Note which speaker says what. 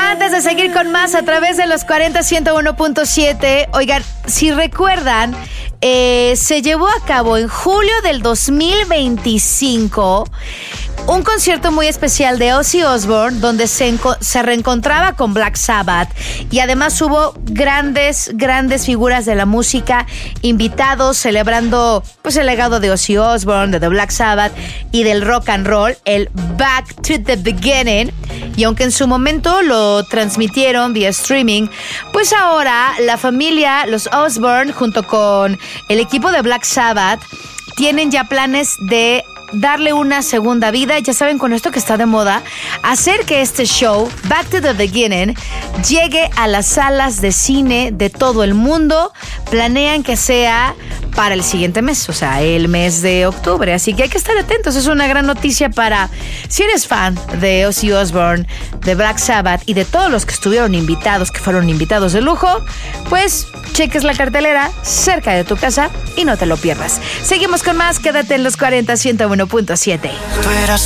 Speaker 1: Antes de seguir con más a través de los 40-101.7, oigan, si recuerdan, se llevó a cabo en julio del 2025 un concierto muy especial de Ozzy Osbourne donde se reencontraba con Black Sabbath y además hubo grandes figuras de la música invitados celebrando pues el legado de Ozzy Osbourne, de The Black Sabbath y del rock and roll, el Back to the Beginning. Y aunque en su momento lo transmitieron vía streaming, pues ahora la familia, los Osbourne, junto con el equipo de Black Sabbath, tienen ya planes de darle una segunda vida. Ya saben, con esto que está de moda, hacer que este show, Back to the Beginning, llegue a las salas de cine de todo el mundo. Planean que sea para el siguiente mes, o sea, el mes de octubre. Así que hay que estar atentos. Es una gran noticia para, si eres fan de Ozzy Osbourne, de Black Sabbath y de todos los que estuvieron invitados, que fueron invitados de lujo, pues cheques la cartelera cerca de tu casa y no te lo pierdas. Seguimos con más. Quédate en los 40-101.7.
Speaker 2: Tú eras